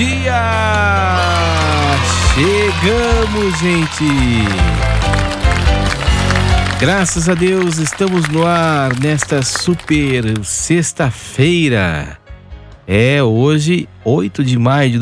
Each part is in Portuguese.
dia! Chegamos, gente! Graças a Deus, estamos no ar nesta super sexta-feira. É hoje, 8 de maio de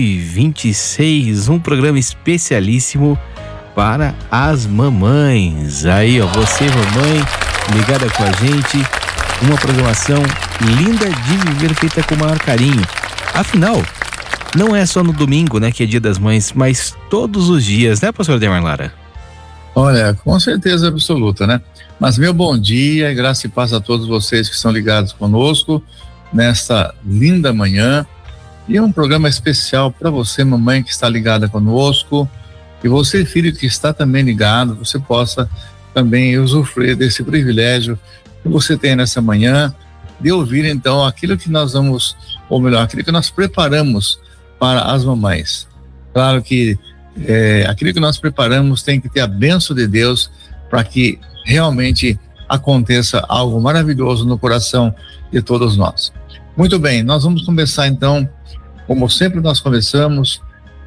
2026, um programa especialíssimo para as mamães. Aí, ó, você, mamãe, ligada com a gente, uma programação linda de viver, feita com o maior carinho. Afinal, não é só no domingo, né, que é Dia das Mães, mas todos os dias, né, pastor Ademar Lara? Olha, com certeza absoluta, né? Mas meu bom dia e graça e paz a todos vocês que estão ligados conosco nesta linda manhã. E é um programa especial para você, mamãe, que está ligada conosco, e você, filho, que está também ligado, você possa também usufruir desse privilégio que você tem nessa manhã, de ouvir então aquilo que nós vamos, ou melhor, aquilo que nós preparamos para as mamães. Claro que aquilo que nós preparamos tem que ter a bênção de Deus para que realmente aconteça algo maravilhoso no coração de todos nós. Muito bem, nós vamos começar então, como sempre nós começamos,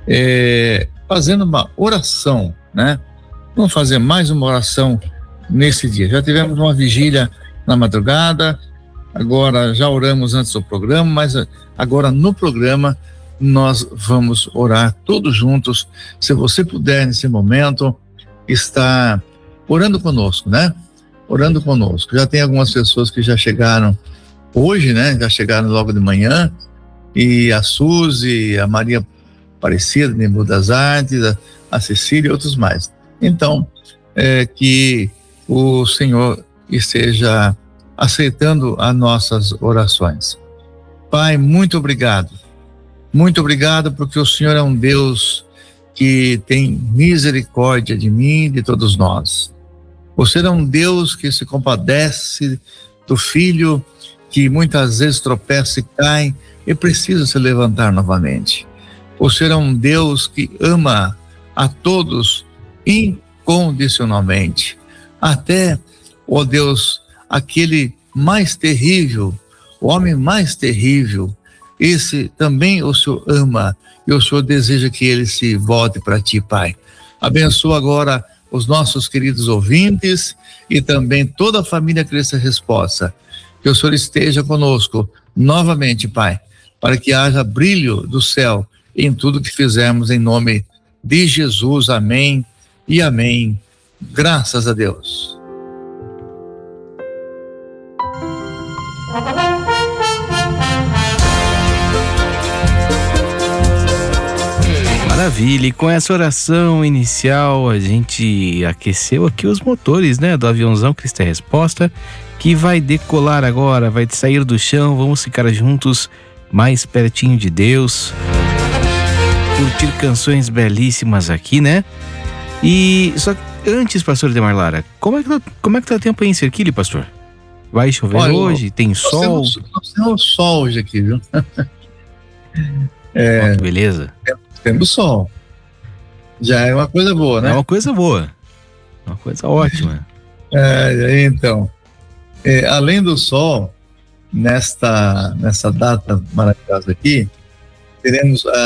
fazendo uma oração, né? Vamos fazer mais uma oração nesse dia. Já tivemos uma vigília na madrugada, agora já oramos antes do programa, mas agora no programa nós vamos orar todos juntos. Se você puder nesse momento estar orando conosco, né? Orando conosco. Já tem algumas pessoas que já chegaram hoje, né? Já chegaram logo de manhã, e a Suzy, a Maria Aparecida, de Embu das Artes, a Cecília e outros mais. Então, que o Senhor esteja aceitando as nossas orações. Pai, muito obrigado. Muito obrigado porque o Senhor é um Deus que tem misericórdia de mim e de todos nós. Você é um Deus que se compadece do filho que muitas vezes tropeça e cai e precisa se levantar novamente. Você é um Deus que ama a todos incondicionalmente. Até, ó Deus, aquele mais terrível, o homem mais terrível, esse também o Senhor ama e o Senhor deseja que ele se volte para ti, Pai. Abençoa agora os nossos queridos ouvintes e também toda a família Cristo Resposta. Que o Senhor esteja conosco novamente, Pai, para que haja brilho do céu em tudo que fizermos, em nome de Jesus. Amém e amém. Graças a Deus. Maravilha, e com essa oração inicial a gente aqueceu aqui os motores, né, do aviãozão Cristo Resposta, que vai decolar agora, vai sair do chão. Vamos ficar juntos mais pertinho de Deus, curtir canções belíssimas aqui, né? E só que antes, pastor Ademar Lara, como é que tá o tempo aí em Serquilho, pastor? Vai chover hoje? Tem sol? Nós temos sol hoje aqui, viu? Que beleza. Temos sol. Já é uma coisa boa, né? É uma coisa boa. Uma coisa ótima. Então, além do sol, nessa data maravilhosa aqui, teremos